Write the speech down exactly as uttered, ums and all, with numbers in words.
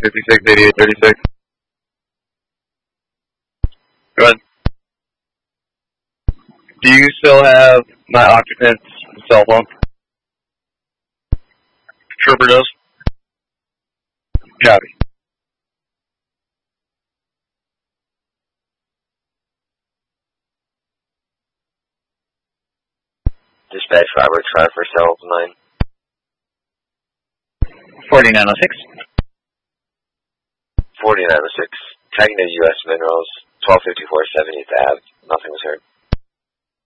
fifty-six, eighty-eight, thirty-six. Go ahead. Do you still have my occupant's cell phone? Trooper does. Copy. Dispatch Robert, try for cell nine. forty-nine oh six. forty-nine oh six. Tagging to U S Minerals, twelve fifty-four seventieth Ave. Nothing was heard.